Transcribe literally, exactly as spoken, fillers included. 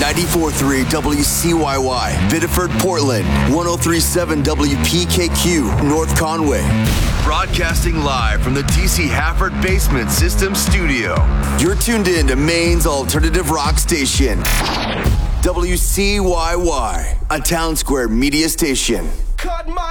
ninety-four point three W C Y Y, Biddeford, Portland, one oh three point seven W P K Q, North Conway. Broadcasting live from the D C Hafford Basement System Studio. You're tuned in to Maine's alternative rock station, W C Y Y, a Town Square media station. Cut my